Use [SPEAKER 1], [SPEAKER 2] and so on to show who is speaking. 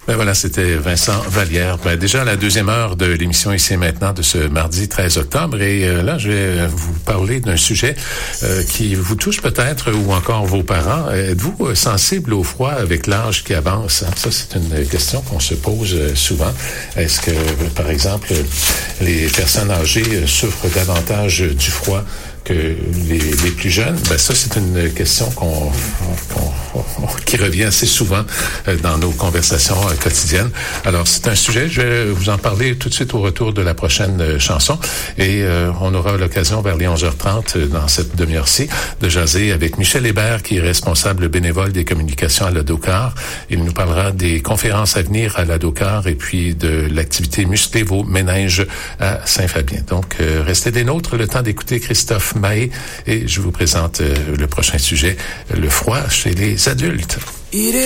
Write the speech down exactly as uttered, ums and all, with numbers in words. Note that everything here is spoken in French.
[SPEAKER 1] Ben voilà, c'était Vincent Vallière. Ben déjà la deuxième heure de l'émission Ici et Maintenant de ce mardi treize octobre. Et euh, là, je vais vous parler d'un sujet euh, qui vous touche peut-être ou encore vos parents. Êtes-vous sensible au froid avec l'âge qui avance? Ça, c'est une question qu'on se pose souvent. Est-ce que, par exemple, les personnes âgées souffrent davantage du froid que les, les plus jeunes? Ben ça, c'est une question qu'on, qu'on, qui revient assez souvent dans nos conversations quotidiennes. Alors, c'est un sujet, je vais vous en parler tout de suite au retour de la prochaine chanson. Et euh, on aura l'occasion vers les onze heures trente dans cette demi-heure-ci de jaser avec Michel Hébert, qui est responsable bénévole des communications à l'Adocar. Il nous parlera des conférences à venir à l'Adocar et puis de l'activité Musclez vos méninges à Saint-Fabien. Donc, euh, restez des nôtres, le temps d'écouter Christophe Mahé, et je vous présente euh, le prochain sujet, le froid chez les adultes.